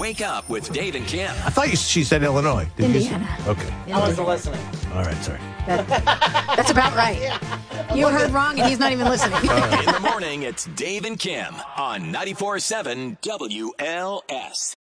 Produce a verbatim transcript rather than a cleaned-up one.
Wake Up with Dave and Kim. I thought you, she said Illinois. Did Indiana. You say? Okay. Indiana. I wasn't listening. All right, sorry. That, that's about right. You heard wrong, and he's not even listening. In the morning, it's Dave and Kim on ninety-four point seven W L S.